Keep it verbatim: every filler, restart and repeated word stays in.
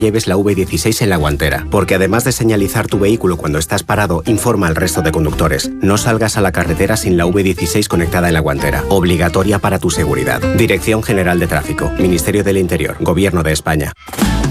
lleves la V dieciséis en la guantera, porque además de señalizar tu vehículo cuando estás parado, informa al resto de conductores. No salgas a la carretera sin la V dieciséis conectada en la guantera. Obligatoria para tu seguridad. Dirección General de Tráfico. Ministerio del Interior. Gobierno de España.